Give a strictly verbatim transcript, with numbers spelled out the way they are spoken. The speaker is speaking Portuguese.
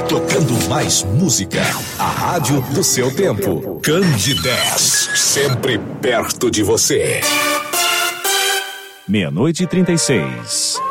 Tocando mais música. A rádio do seu tempo. Candidez. Sempre perto de você. Meia-noite e trinta e seis.